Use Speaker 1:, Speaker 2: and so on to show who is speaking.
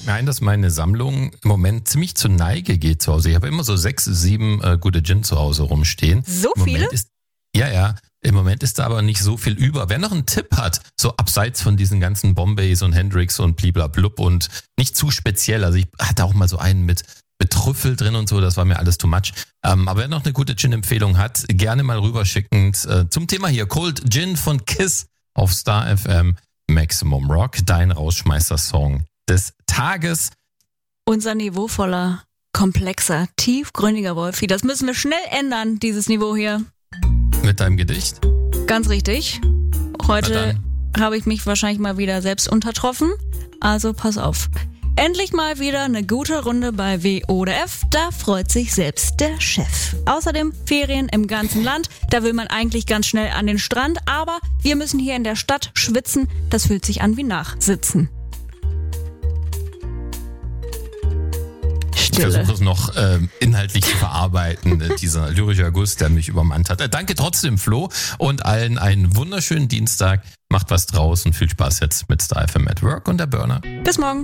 Speaker 1: ein, dass meine Sammlung im Moment ziemlich zur Neige geht zu Hause. Ich habe immer so 6, 7 gute Gin zu Hause rumstehen.
Speaker 2: So viele?
Speaker 1: Ja. Im Moment ist da aber nicht so viel über. Wer noch einen Tipp hat, so abseits von diesen ganzen Bombays und Hendrix und bliblablub und nicht zu speziell. Also ich hatte auch mal so einen mit Trüffel drin und so, das war mir alles too much. Aber wer noch eine gute Gin-Empfehlung hat, gerne mal rüberschickend. Zum Thema hier, Cold Gin von Kiss auf Star FM Maximum Rock, dein Rausschmeißer-Song des Tages.
Speaker 2: Unser niveauvoller, komplexer, tiefgründiger Wolfi, das müssen wir schnell ändern, dieses Niveau hier.
Speaker 1: Mit deinem Gedicht?
Speaker 2: Ganz richtig. Heute habe ich mich wahrscheinlich mal wieder selbst untertroffen. Also pass auf. Endlich mal wieder eine gute Runde bei W oder F. Da freut sich selbst der Chef. Außerdem Ferien im ganzen Land. Da will man eigentlich ganz schnell an den Strand. Aber wir müssen hier in der Stadt schwitzen. Das fühlt sich an wie Nachsitzen.
Speaker 1: Ich versuche es noch inhaltlich zu verarbeiten, dieser lyrische Guss, der mich übermannt hat. Danke trotzdem, Flo, und allen einen wunderschönen Dienstag. Macht was draus und viel Spaß jetzt mit Star FM at Work und der Burner.
Speaker 2: Bis morgen.